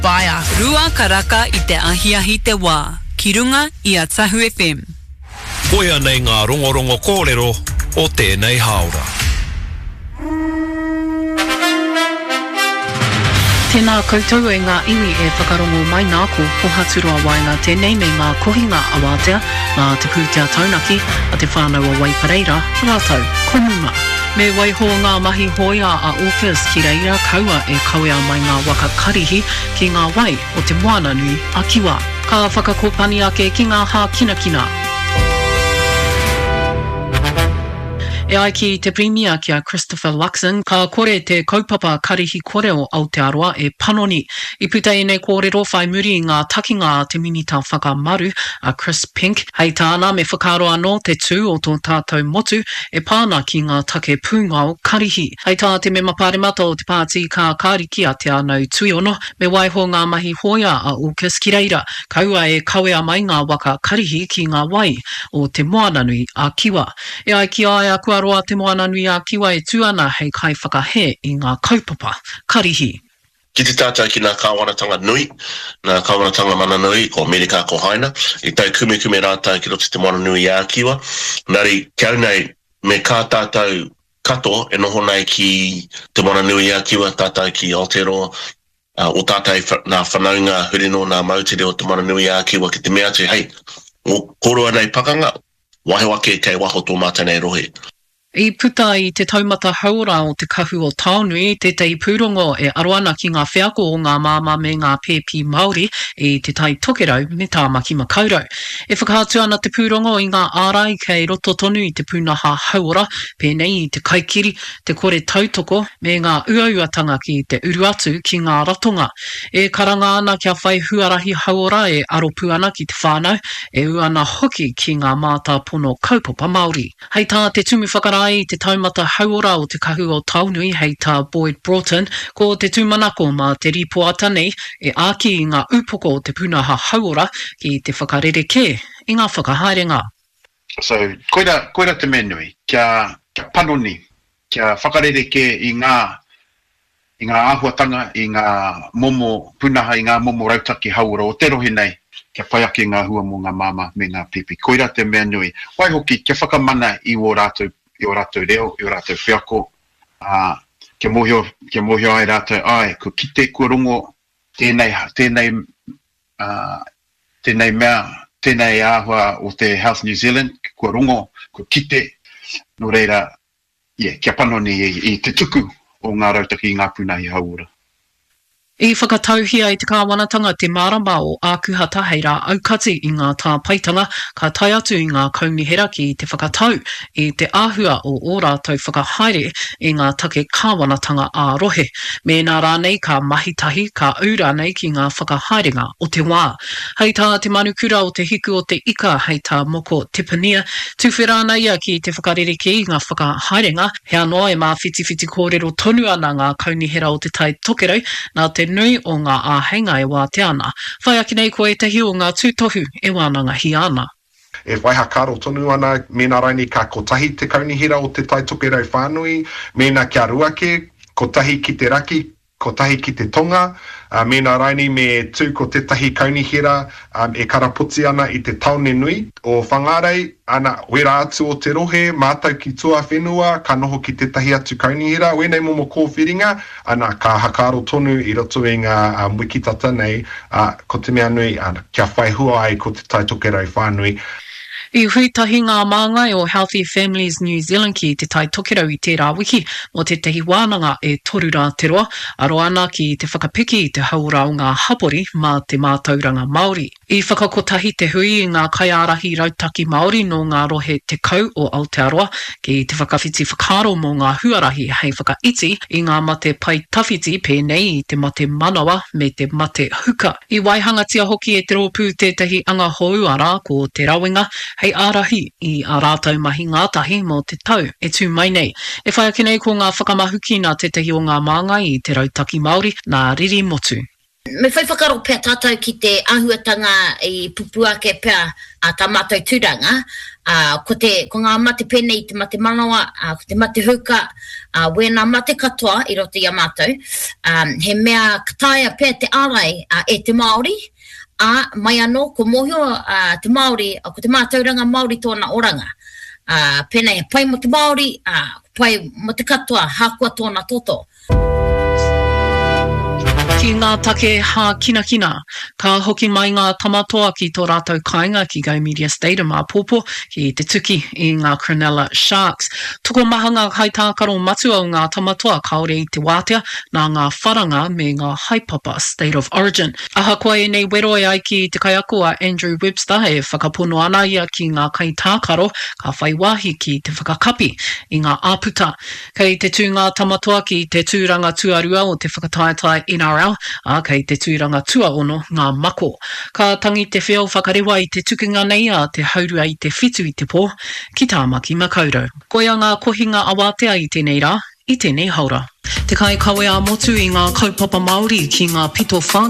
Baia, Rua Karaka I te ahiahi te wā. Ki runga I a Tahu FM. Koia nei ngā rongorongo kōrero o tēnei haora. Tēnā koutou e ngā iwi e whakarongo mai nāko o haturua wainga tēnei me ngā kohinga awatea, ngā te pūtea taunaki, a te whānau a Waipareira, rātou, komunga. Me waiho ngā mahi hoia a Orcas ki reira kaua e kauea mai ngā waka karihi ki ngā wai o te moana nui a Kiwa. Ka whakakopani ake ki ngā hā kinakina. E ai ki te premia ki a Christopher Luxon, ka kore te kaupapa karihi kore o Aotearoa e Panoni. I puta e nei kōrero whai muri ngā takinga te minita whakamaru a Chris Pink. Hei tāna me whakaro anō te tū o tō tātou motu e pāna ki ngā take pūngao karihi. Hei tā te me mapāremata o te pāti ka kāriki a te anau tuiono, me waiho ngā mahi hoia a Orcas ki reira. Kaua e kawea mai ngā waka karihi ki ngā wai o te moananui a Kiwa. E ai ki ai a kua roa te moana nui a Kiwa e tuana hei kai whakahe I ngā kaupapa karihi. Ki te tātou ki nā kāwanatanga nui, nā kāwanatanga mana nui, ko Merika ko Haina, I tai kume rātou ki roto te moana nui a Kiwa. Nari, kia nei, me kā tātou kato e noho nei ki te moana nui a Kiwa, tātou ki Aotearoa, o tātou nā whanaunga hurino nā mautere o te moana nui a Kiwa ki te mea te, hei, o koroa nei pakanga, wahe wake kei waho tō mātai nei rohe. I puta I te taumata haura o te kahu o Taonui, te tei pūrongo e aroana ki ngā whiako o ngā māma me ngā pēpi Māori I te tai tokerau me tā maki makaurau. E whakahatu ana te pūrongo I ngā ārai kei roto tonu I te pūnaha haura, pēnei I te kaikiri, te kore tautoko me ngā uauatanga ki te uruatu ki ngā ratonga. E karanga ana kia whai huarahi haura e aropu ana ki te whānau, e uana hoki ki ngā mātā pono kaupapa Māori. Hei tā te tumu whakara I te taumata haura o te kahu o Taunui hei tā Boyd Broughton, ko te tūmanako ma te ripoata nei e āki I ngā upoko o te pūnaha haura ki te whakarereke I ngā whakahaerenga. So, koira te menui, kia panoni, kia whakarereke I ngā āhuatanga, I ngā momo pūnaha, I ngā momo rautaki haura o te rohi nei, kia whaiake ngā hua mo ngā mama me ngā pipi. Koira te menui, wai hoki, kia whakamana I o rātou reo, I o rātou whiako, kia mohio ai rātou ai, ko kite kua rongo tēnei mea, tēnei āhua o te Health New Zealand, kua rongo, ko kite, no reira, kia panoni I te tuku o ngā rautaki I ngā puna I haura. I whakatauhia I te kāwanatanga te marama o ākuhata hei rā aukati I ngā tā paitanga ka tai atu I ngā kaunihera ki te whakatau I te āhua o ō rātou whakahaere I ngā take kāwanatanga ārohe. Me nā rānei ka mahitahi ka ura nei ki ngā whakahaerenga o te wā. Hei tā te manukura o te hiku o te ika hei tā moko Tipania, tuwhera ana ia ki te whakarereke I ngā whakahaerenga, he anoa e mā whiti kōrero tonu ana ngā kaunihera o te tai tokerau, nā te nui o ngā āhenga e wā te ana. Whai aki nei ko e tehi o ngā tūtohu e wānanga hi ana. E waiha karo tonu ana, mēnā raini ka kotahi te kaunihira o te tai tokerau whānui, mēnā kia ruake, kotahi ki te raki, kotahi ki te tonga, mēnā raini me tū ko tētahi kaunihira e karaputi ana I te taone nui o whangarei, ana wera atu o te rohe, mātau ki tua whenua, ka noho ki tētahi atu kaunihira, wenei momo kōwhiringa, ana ka hakaro tonu I roto I ngā wikitata nei, ko te mea nui, kia whai hua ai ko te tai tokerau whānui. I huitahi ngā māngai o Healthy Families New Zealand ki te tai tokerau I tērā wiki mo te tehi wānanga e toru rā te roa, aro ana ki te whakapiki I te haura o ngā hapori mā te mātauranga Māori. I whakakotahi te hui I ngā kaiārahi rautaki Māori no ngā rohe te kau o Aotearoa ki te whakawhiti whakaro mo ngā huarahi hei whakaiti I ngā mate pai tawhiti pēnei I te mate manawa me te mate huka. I waihangatia hoki e te rōpū tētahi anga houara ko te rawinga, hei ārahi I ā rātou mahi ngātahi mō te tau e tū mai nei. E whai aki nei ko ngā whakamahuki nā tētahi o ngā māngai I te rautaki Māori nā riri motu. Me whai whakaro pēr tātou ki te āhuatanga I pupuake pēr a tā mātou tūranga, ko ngā mate pēnei, te mate manawa, ko te mate huka, Wena mate katoa I roto ia mātou. He mea kataia pēr te arai e te Māori. Mai anō, ko mohio te Māori, ko te mātauranga Māori tōna oranga. Pēnei, pai mo te Māori, pai mo te katoa, hākua tōna toto. Ki ngā take hā kina kina, ka hoki mai ngā tamatoa ki tō rātou kāinga ki Go Media Stadium a Pōpō ki te tuki I ngā Cronulla Sharks. Tuko mahanga hai tākaro matu au ngā tamatoa kaore I te wātea nā ngā wharanga me ngā haipapa State of Origin. Aha koe e nei weroe ai ki te kaiako a Andrew Webster e whakapono ana ia ki ngā kai tākaro ka whai wāhi ki te whakakapi I ngā āputa. Kei te tū ngā tamatoa ki te tūranga tuarua o te whakataetai NRL kei te tūranga tuaono ngā mako. Ka tangi te whio whakarewa I te tukinga nei a te haurua I te whitu I te pō, ki tāmaki makaurau. Koia ngā kohinga awatea I tēnei rā, I tēnei haura. Te kai kawe a motu I ngā kaupapa Māori ki ngā pito whānau.